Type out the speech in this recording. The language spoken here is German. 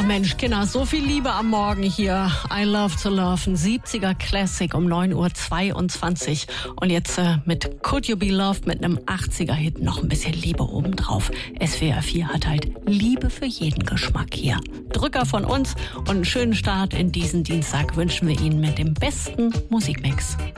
Mensch, Kinder, so viel Liebe am Morgen hier. I Love to Love, ein 70er Classic um 9:22 Uhr. Und jetzt mit Could You Be Loved mit einem 80er Hit noch ein bisschen Liebe obendrauf. SWR 4 hat halt Liebe für jeden Geschmack hier. Drücker von uns und einen schönen Start in diesen Dienstag wünschen wir Ihnen mit dem besten Musikmix.